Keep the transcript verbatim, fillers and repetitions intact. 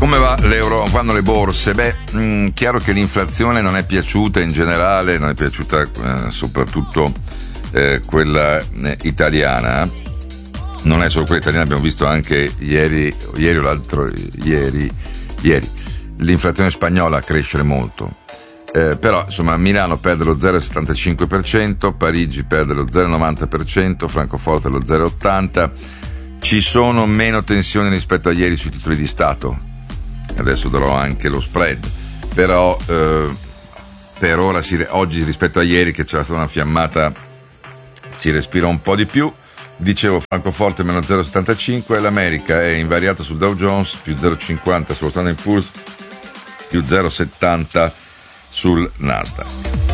Come va l'euro? Vanno le borse? Beh, mh, chiaro che l'inflazione non è piaciuta in generale, non è piaciuta eh, soprattutto eh, quella eh, italiana. Non è solo quella italiana, abbiamo visto anche ieri, ieri o l'altro ieri, ieri l'inflazione spagnola crescere molto. Eh, però insomma Milano perde lo zero virgola settantacinque per cento, Parigi perde lo zero virgola novanta per cento, Francoforte lo zero virgola ottanta per cento. Ci sono meno tensioni rispetto a ieri sui titoli di Stato. Adesso darò anche lo spread, però eh, per ora si, oggi rispetto a ieri che c'era stata una fiammata si respira un po' di più. Dicevo, Francoforte meno zero virgola settantacinque, l'America è invariata sul Dow Jones, più zero virgola cinquanta sullo Standard and Poor's, più zero virgola settanta sul Nasdaq.